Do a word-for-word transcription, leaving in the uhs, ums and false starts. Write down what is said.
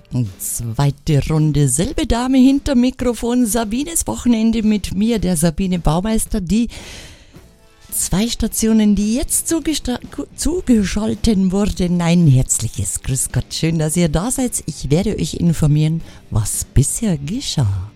Zweite Runde, selbe Dame hinter Mikrofon, Sabines Wochenende mit mir, der Sabine Baumeister. Die zwei Stationen, die jetzt zugesta- zugeschalten wurden. Ein herzliches Grüß Gott, schön, dass ihr da seid. Ich werde euch informieren, was bisher geschah.